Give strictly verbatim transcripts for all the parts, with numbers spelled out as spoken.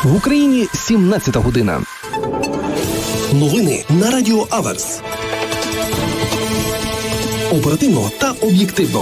В Україні сімнадцята година. Новини на Радіо Аверс. Оперативно та об'єктивно.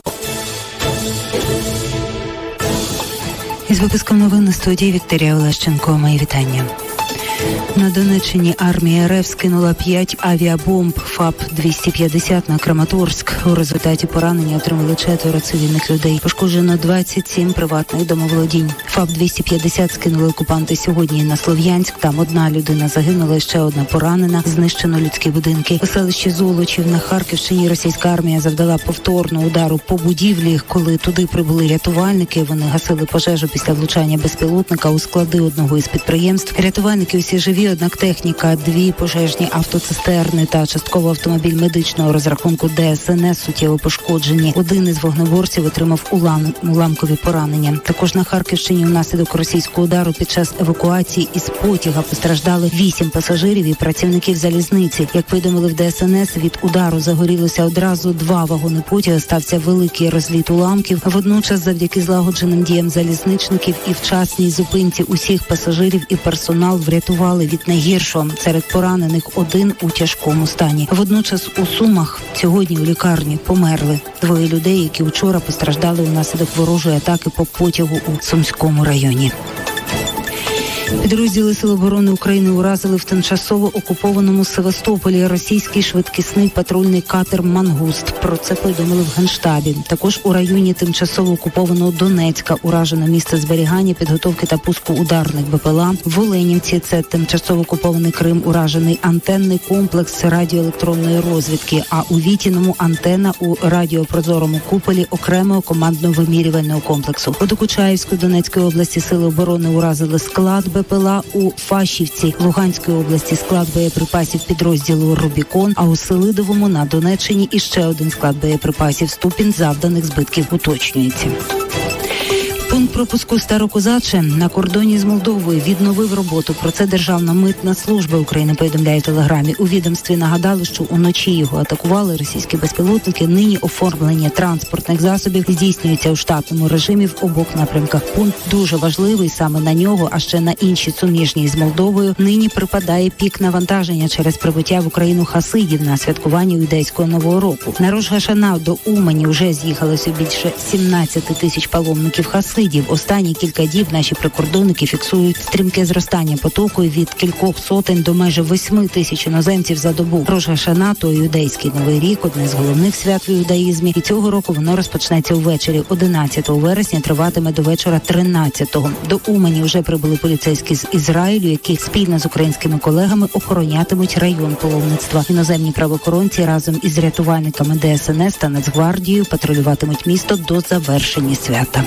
Із випуском новин на студії Вікторія Олещенко. Мої вітання. На Донеччині армія РФ скинула п'ять авіабомб ФАП двісті п'ятдесят на Краматорськ. У результаті поранення отримали четверо цивільних людей. Пошкоджено двадцять сім приватних домоволодінь. ФАП двісті п'ятдесят скинули окупанти сьогодні на Слов'янськ. Там одна людина загинула, ще одна поранена. Знищено людські будинки. У селищі Золочів на Харківщині російська армія завдала повторного удару по будівлі. Коли туди прибули рятувальники, вони гасили пожежу після влучання безпілотника у склади одного із підприємств. Рятувальники усі живі, однак техніка, дві пожежні автоцистерни та частково автомобіль медичного розрахунку ДСНС суттєво пошкоджені. Один із вогнеборців отримав улам... уламкові поранення. Також на Харківщині внаслідок російського удару під час евакуації із потяга постраждали вісім пасажирів і працівників залізниці. Як повідомили в ДСНС, від удару загорілося одразу два вагони потяга, стався великий розліт уламків. Водночас, завдяки злагодженим діям залізничників і вчасній зупинці усіх пасажирів і персонал врятували від найгіршого. Серед поранених один у тяжкому стані. Водночас у Сумах сьогодні у лікарні померли двоє людей, які вчора постраждали унаслідок ворожої атаки по потягу у Сумському районі. Підрозділи Сил оборони України уразили в тимчасово окупованому Севастополі російський швидкісний патрульний катер «Мангуст». Про це повідомили в Генштабі. Також у районі тимчасово окупованого Донецька уражено місце зберігання, підготовки та пуску ударних БПЛА. В Оленівці, це тимчасово окупований Крим, уражений антенний комплекс радіоелектронної розвідки, а у Вітіному антена у радіопрозорому куполі окремого командно-вимірювального комплексу. У Докучаївській Донецької області Сили оборони уразили склад БПЛА у Фащівці, Луганської області склад боєприпасів підрозділу «Рубікон», а у Селидовому на Донеччині іще один склад боєприпасів. Ступінь завданих збитків уточнюється. Пункт пропуску Старокозаче на кордоні з Молдовою відновив роботу. Про це Державна митна служба України повідомляє в Телеграмі. У відомстві нагадали, що уночі його атакували російські безпілотники. Нині оформлення транспортних засобів здійснюється у штатному режимі в обох напрямках. Пункт дуже важливий саме на нього, а ще на інші суміжні з Молдовою. Нині припадає пік навантаження через прибуття в Україну хасидів на святкування юдейського Нового року. На Рош га-Шана до Умані вже з'їхалося більше сімнадцять тисяч паломників хасидів. Останні кілька діб наші прикордонники фіксують стрімке зростання потоку від кількох сотень до майже восьми тисяч іноземців за добу. Рош га-Шана – то юдейський Новий рік, одне з головних свят в юдаїзмі. І цього року воно розпочнеться увечері одинадцятого вересня, триватиме до вечора тринадцятого. До Умані вже прибули поліцейські з Ізраїлю, які спільно з українськими колегами охоронятимуть район паломництва. Іноземні правоохоронці разом із рятувальниками ДСНС та Нацгвардією патрулюватимуть місто до завершення свята.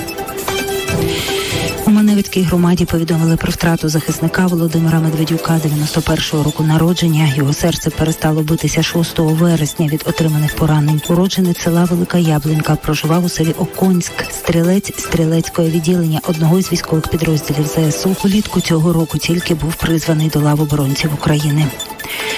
У Маневицькій громаді повідомили про втрату захисника Володимира Медведюка, дев'яносто першого року народження. Його серце перестало битися шостого вересня від отриманих поранень. Уродженець села Велика Яблунька, проживав у селі Оконськ, стрілець стрілецького відділення одного із військових підрозділів зе ес у. Влітку цього року тільки був призваний до лав оборонців України.